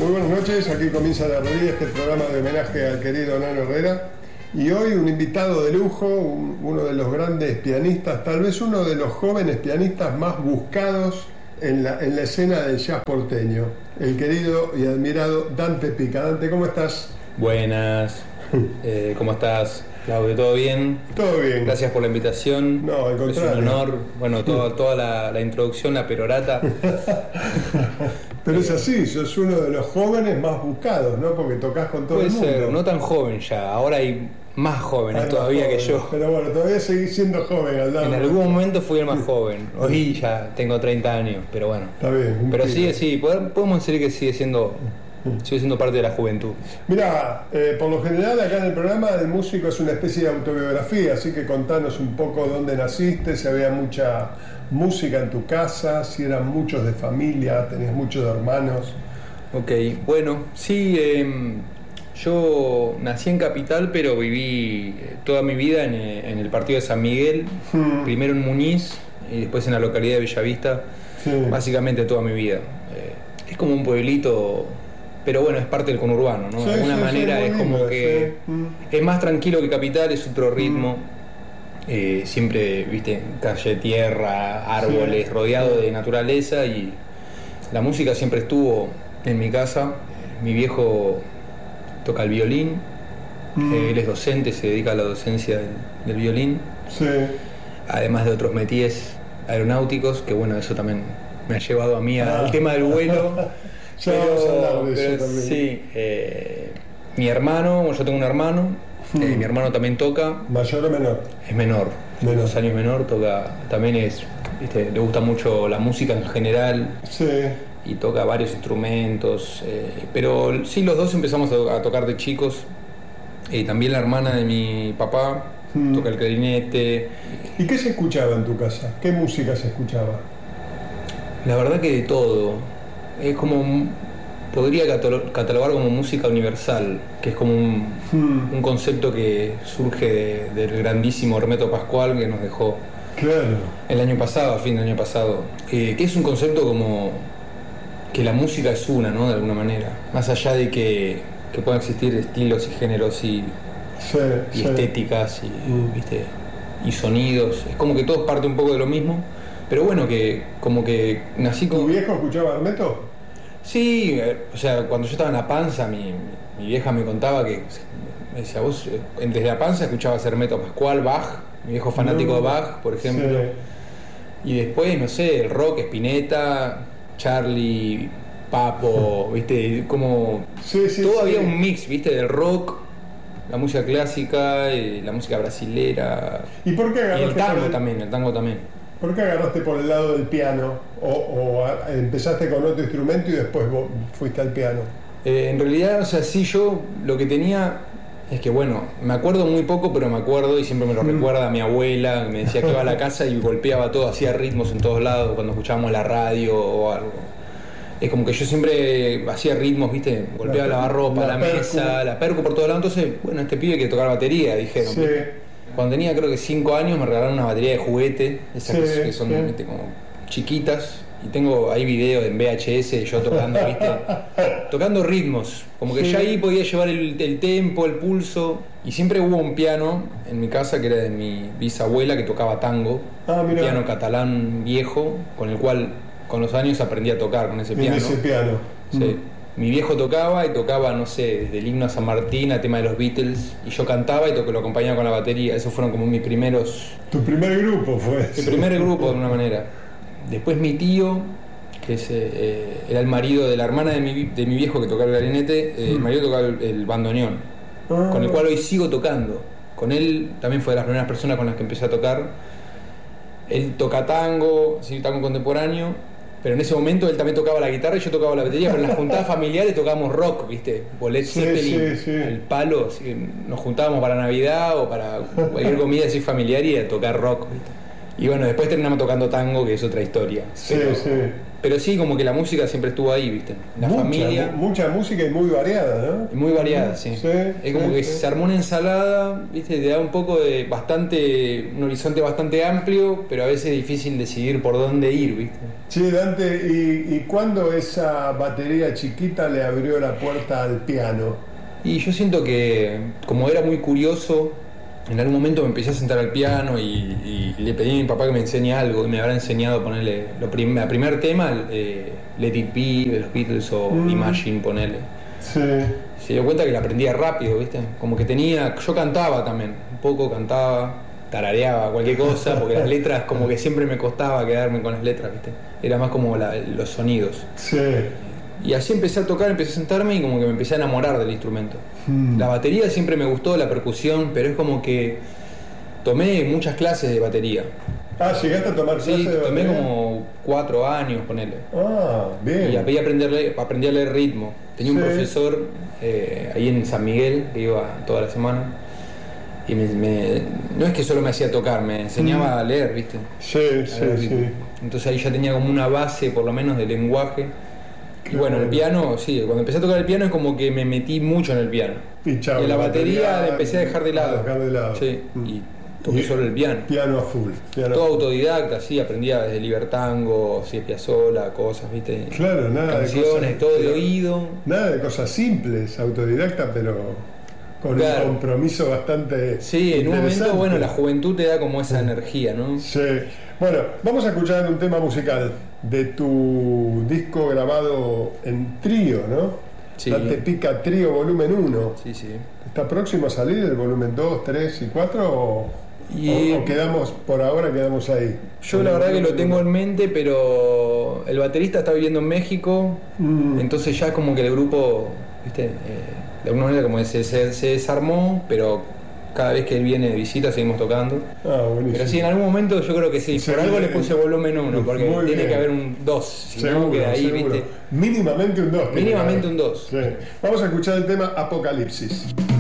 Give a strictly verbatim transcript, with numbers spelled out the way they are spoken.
Muy buenas noches, aquí comienza La Herrería, este programa de homenaje al querido Nano Herrera. Y hoy un invitado de lujo, un, uno de los grandes pianistas, tal vez uno de los jóvenes pianistas más buscados en la, en la escena del jazz porteño, el querido y admirado Dante Pica. Dante, ¿cómo estás? Buenas, eh, ¿cómo estás, Claudio? ¿Todo bien? Todo bien. Gracias por la invitación. No, al contrario. Es un honor, bueno, todo, toda la, la introducción, la perorata. Pero es así, sos uno de los jóvenes más buscados, ¿no? Porque tocas con todo Puede el mundo. ser, no tan joven ya, ahora hay más jóvenes Hay más todavía jóvenes, que yo. Pero bueno, todavía seguís siendo joven, Aldano. En algún momento fui el más joven, hoy ya tengo treinta años, pero bueno. Está bien. Pero pico. sigue, sí, podemos decir que sigue siendo, sigue siendo parte de la juventud. Mirá, eh, por lo general acá en el programa el músico es una especie de autobiografía, así que contanos un poco dónde naciste, si había mucha música en tu casa, si eran muchos de familia, tenías muchos hermanos. Ok, bueno, sí, eh, yo nací en Capital, pero viví toda mi vida en, en el partido de San Miguel, Hmm. primero en Muñiz y después en la localidad de Bellavista, Sí. básicamente toda mi vida. Eh, es como un pueblito, pero bueno, es parte del conurbano, ¿no? Sí, De alguna sí, sí, manera muy es como lindo, que sí. Mm. es más tranquilo que Capital, es otro ritmo. Eh, siempre, viste, calle, tierra, árboles, Sí. rodeado de naturaleza, y la música siempre estuvo en mi casa. Mi viejo toca el violín, Mm. eh, él es docente, se dedica a la docencia del, del violín, Sí. además de otros métiers aeronáuticos, que bueno, eso también me ha llevado a mí al Ah. tema del vuelo. Ya vamos a hablar de pero eso también. sí, eh, mi hermano, yo tengo un hermano, Mm. eh, mi hermano también toca. ¿Mayor o menor? Es menor, Menor. dos años menor, toca, también es, viste, le gusta mucho la música en general Sí. y toca varios instrumentos, eh, pero sí, los dos empezamos a, a tocar de chicos. Eh, también la hermana de mi papá Mm. toca el clarinete. ¿Y qué se escuchaba en tu casa? ¿Qué música se escuchaba? La verdad que de todo, es como, podría catalo- catalogar como música universal, que es como un, Mm. un concepto que surge de- del grandísimo Hermeto Pascual, que nos dejó Claro. el año pasado, a fin del año pasado, eh, que es un concepto como que la música es una, ¿no? De alguna manera, más allá de que, que puedan existir estilos y géneros y, Sí, y sí. estéticas y, Mm. ¿viste? Y sonidos, es como que todos parte un poco de lo mismo, pero bueno, que como que nací ¿Tu con... viejo escuchaba Hermeto? Sí, eh, o sea, cuando yo estaba en la panza, mi, mi vieja me contaba que, me decía, vos eh, desde la panza escuchabas Hermeto Pascual, Bach, mi viejo fanático No. de Bach, por ejemplo. Sí. Y después, no sé, el rock, Spinetta, Charlie, Papo, ¿viste? Como Sí, sí, todo sí. había un mix, ¿viste? Del rock, la música clásica, y la música brasilera. ¿Y por qué Y agarraste el tango por el, también, el tango también. ¿por qué agarraste por el lado del piano? ¿O, o a- empezaste con otro instrumento y después vos fuiste al piano? Eh, en realidad, o sea, sí, yo lo que tenía es que, bueno, me acuerdo muy poco, pero me acuerdo y siempre me lo recuerda mi abuela, que me decía que iba a la casa y golpeaba todo, hacía ritmos en todos lados cuando escuchábamos la radio o algo. Es como que yo siempre hacía ritmos, ¿viste? Golpeaba La- la lavarropa, la la, mesa, percu. la percu por todos lados. Entonces, bueno, este pibe que tocar batería, dijeron. Sí. Cuando tenía creo que cinco años me regalaron una batería de juguete, esas Sí, que, que son sí. ¿viste? Como chiquitas. Y tengo ahí videos en V H S yo tocando, ¿viste? Tocando ritmos. Como que Sí. ya ahí podía llevar el, el tempo, el pulso. Y siempre hubo un piano en mi casa que era de mi bisabuela que tocaba tango. Ah, Un mirá. piano catalán viejo, con el cual con los años aprendí a tocar con ese En piano. ese piano. Sí. Mi viejo tocaba y tocaba, no sé, desde el himno a San Martín a tema de los Beatles. Y yo cantaba y to- lo acompañaba con la batería. Esos fueron como mis primeros... Tu primer grupo fue. Mi primer grupo, de alguna manera. Después mi tío, que es, eh, era el marido de la hermana de mi, de mi viejo que tocaba el clarinete, eh, el marido tocaba el, el bandoneón, Ah. con el cual hoy sigo tocando. Con él también fue de las primeras personas con las que empecé a tocar. Él toca tango, sí, tango contemporáneo, pero en ese momento él también tocaba la guitarra y yo tocaba la batería, pero en las juntadas familiares tocábamos rock, ¿viste? O Led Sí, Zeppelin, sí, sí. el palo, así que nos juntábamos para Navidad o para cualquier comida así familiar y a tocar rock, ¿viste? Y bueno, después terminamos tocando tango, que es otra historia. Sí, Pero, sí. Pero sí, como que la música siempre estuvo ahí, ¿viste? La mucha, familia. mu- mucha música y muy variada, ¿no? Muy variada, sí. Sí, Es como sí, que sí. se armó una ensalada, ¿viste? Te da un poco de bastante, un horizonte bastante amplio, pero a veces difícil decidir por dónde ir, ¿viste? Sí, Dante, ¿y, y cuándo esa batería chiquita le abrió la puerta al piano? Y yo siento que, como era muy curioso, en algún momento me empecé a sentar al piano y, y le pedí a mi papá que me enseñe algo y me habrá enseñado a ponerle lo prim el primer tema, eh, Let It Be de los Beatles o Mm. Imagine, ponerle. Sí. Se dio cuenta que la aprendía rápido, ¿viste? Como que tenía, yo cantaba también, un poco cantaba, tarareaba cualquier cosa, porque las letras como que siempre me costaba quedarme con las letras, ¿viste? Era más como la, los sonidos. Sí. Y así empecé a tocar, empecé a sentarme y como que me empecé a enamorar del instrumento. Mm. La batería siempre me gustó, la percusión, pero es como que tomé muchas clases de batería. Ah, ¿llegaste a tomar clases Sí, de tomé batería? como cuatro años, ponele. Ah, bien. Y aprendí a, aprenderle, aprendí a leer ritmo. Tenía un Sí. profesor eh, ahí en San Miguel que iba toda la semana. Y me, me- no es que solo me hacía tocar, me enseñaba Mm. a leer, ¿viste? Sí, A sí, leer sí. ritmo. Entonces ahí ya tenía como una base, por lo menos, de lenguaje. Y Qué bueno, el bueno. piano, sí, cuando empecé a tocar el piano es como que me metí mucho en el piano. Y, chao, Y a la la batería batería la empecé a dejar de lado. a dejar de lado. Sí, Mm. y toqué Y- solo el piano. Piano a full. Piano Todo a full. autodidacta, sí, aprendía desde Libertango, sí, Piazzolla, cosas, ¿viste? Claro, nada de Canciones, cosas- todo de oído. Nada de cosas simples, autodidacta, pero con Claro. un compromiso bastante. Sí, en un momento, interesante. bueno, la juventud te da como esa energía, ¿no? Sí. Bueno, vamos a escuchar un tema musical de tu disco grabado en trío, ¿no? Sí. Dante Pica Trío Volumen uno. Sí, sí. ¿Está próximo a salir el volumen dos, tres y cuatro o, Y- o- o quedamos, por ahora quedamos ahí? Yo la verdad que lo tengo en mente, pero el baterista está viviendo en México, Mm. entonces ya como que el grupo, ¿viste? Eh, de alguna manera como que se, se, se desarmó, pero cada vez que él viene de visita seguimos tocando. Ah, buenísimo. Pero sí, en algún momento yo creo que sí. Sí, Por algo le bien. puse volumen uno, porque Muy tiene bien. que haber un dos. Si Seguro, no, queda ahí, seguro. ¿viste? Mínimamente un dos. Mínimamente un dos. Sí. Vamos a escuchar el tema Apocalipsis.